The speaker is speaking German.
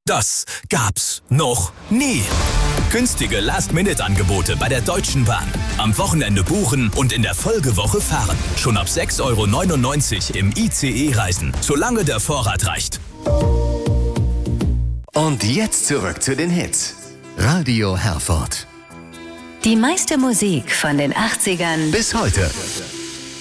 Das gab's noch nie. Günstige Last-Minute-Angebote bei der Deutschen Bahn. Am Wochenende buchen und in der Folgewoche fahren. Schon ab 6,99 € im ICE-Reisen, solange der Vorrat reicht. Und jetzt zurück zu den Hits. Radio Herford. Die meiste Musik von den 80ern bis heute.